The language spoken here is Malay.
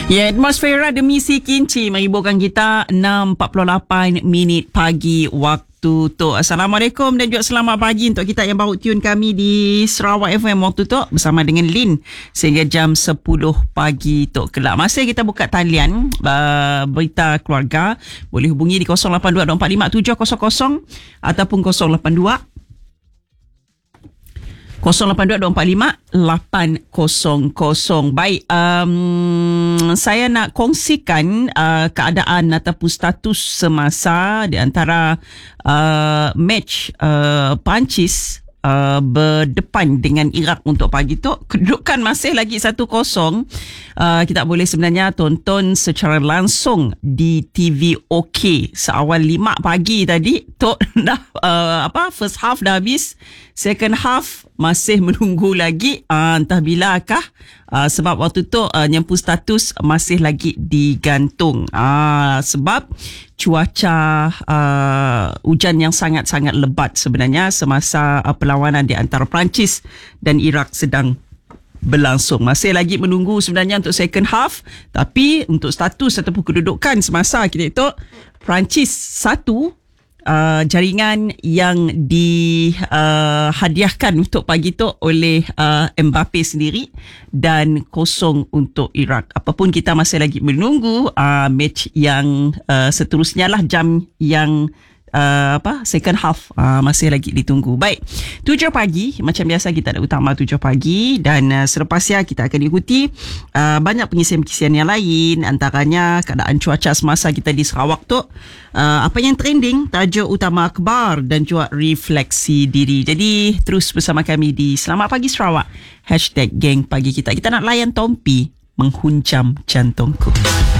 Ya, atmosfera demi si Kinci menghiburkan kita 6.48 minit pagi waktu tu. Assalamualaikum dan juga selamat pagi untuk kita yang baru tune kami di Sarawak FM waktu tu bersama dengan Lin sehingga jam 10 pagi tu kelak. Masih kita buka talian berita keluarga, boleh hubungi di 082-245-700 ataupun 082 082-245-800. Baik, saya nak kongsikan keadaan ataupun status semasa di antara match Perancis berdepan dengan Iraq untuk pagi tu. Kedudukan masih lagi 1-0. Kita boleh sebenarnya tonton secara langsung di TV OK seawal 5 pagi tadi. Tok dah first half dah habis, second half masih menunggu lagi entah bilakah, sebab waktu tu nyampu status masih lagi digantung sebab cuaca hujan yang sangat-sangat lebat sebenarnya semasa perlawanan di antara Perancis dan Iraq sedang berlangsung. Masih lagi menunggu sebenarnya untuk second half, tapi untuk status ataupun kedudukan semasa kita itu Perancis 1, jaringan yang dihadiahkan untuk pagi tu oleh Mbappe sendiri, dan 0 untuk Iraq. Apapun kita masih lagi menunggu match yang seterusnya lah, jam yang second half masih lagi ditunggu. Baik, 7 pagi macam biasa kita ada utama 7 pagi, dan selepasnya kita akan ikuti banyak pengisian-pengisian yang lain, antaranya keadaan cuaca semasa kita di Sarawak tu, apa yang trending, tajuk utama akhbar dan juga refleksi diri. Jadi terus bersama kami di Selamat Pagi Sarawak #Geng Pagi Kita. Kita nak layan Tompi Menghunjam Jantungku.